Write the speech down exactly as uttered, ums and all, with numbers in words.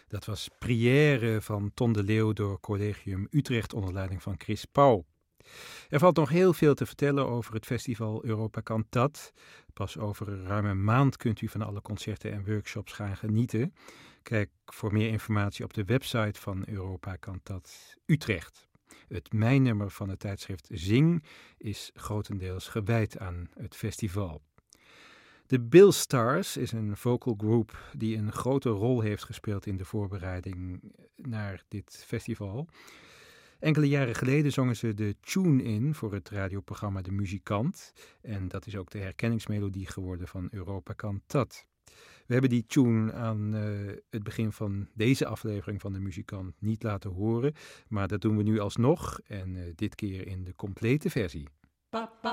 Dat was Prière van Ton de Leeuw door Collegium Utrecht onder leiding van Chris Pauw. Er valt nog heel veel te vertellen over het festival Europa Cantat. Pas over een ruime maand kunt u van alle concerten en workshops gaan genieten. Kijk voor meer informatie op de website van Europa Cantat Utrecht. Het mijnnummer van het tijdschrift Zing is grotendeels gewijd aan het festival. De Bill Stars is een vocal group die een grote rol heeft gespeeld in de voorbereiding naar dit festival. Enkele jaren geleden zongen ze de tune in voor het radioprogramma De Muzikant. En dat is ook de herkenningsmelodie geworden van Europa Cantat. We hebben die tune aan uh, het begin van deze aflevering van De Muzikant niet laten horen. Maar dat doen we nu alsnog en uh, dit keer in de complete versie.